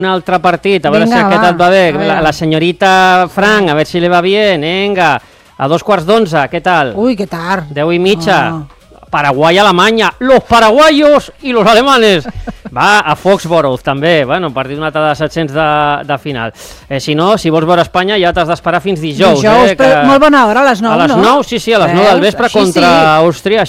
un altre partit, a veure si aquest et va bé. La senyorita Frank, a veure si li va bé. Vinga, a 2:15, què tal? Ui, que tard. 10:30. Paraguai-Alemanya, los paraguayos i los alemanes. Va a Foxborough també, bueno, partit d'un altre de 700 de final. Si no, si vols veure Espanya ja t'has d'esperar fins dijous. Dijous, però molt bona hora, a les 9, no? A les 9, sí, a les 9 del vespre contra Àustria.